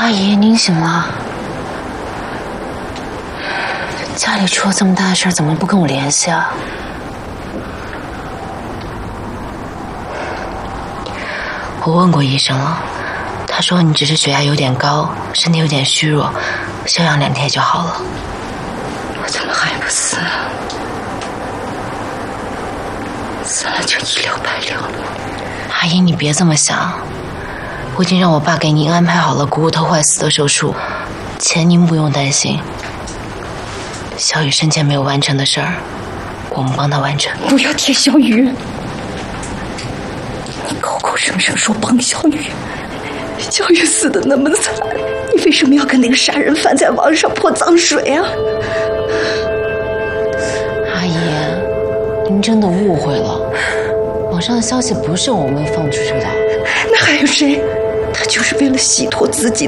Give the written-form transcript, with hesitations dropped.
阿姨，您醒了？家里出了这么大的事儿，怎么不跟我联系啊？我问过医生了，他说你只是血压有点高，身体有点虚弱，休养2天就好了。 我怎么还不死啊？死了就一了百了了。 阿姨，你别这么想，我已经让我爸给您安排好了股骨头坏死的手术，钱您不用担心。小雨生前没有完成的事儿，我们帮他完成。 不要提小雨，你口口声声说帮小雨，小雨死得那么惨，你为什么要跟那个杀人犯在网上泼脏水啊？ 阿姨，您真的误会了，网上的消息不是我们放出去的。 那还有谁？他就是为了洗脱自己